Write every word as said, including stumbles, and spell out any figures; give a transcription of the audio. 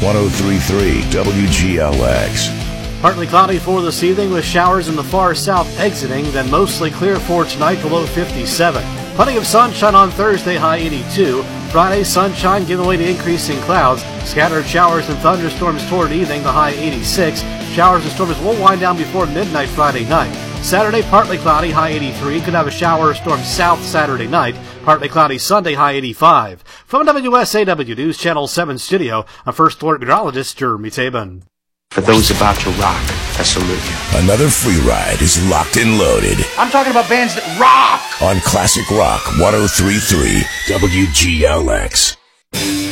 one oh three point three W G L X. Partly cloudy for this evening with showers in the far south exiting, then mostly clear for tonight, the low fifty-seven. Plenty of sunshine on Thursday, high eighty-two. Friday, sunshine giving way to increasing clouds. Scattered showers and thunderstorms toward evening, the high eighty-six. Showers and storms will wind down before midnight Friday night. Saturday, partly cloudy, high eighty-three. Could have a shower or storm south Saturday night. Partly cloudy Sunday, high eighty-five. From W S A W News Channel seven studio, I'm First Alert Meteorologist Jeremy Tabin. For those about to rock, I salute you. Another free ride is locked and loaded. I'm talking about bands that rock! On Classic Rock one oh three point three W G L X.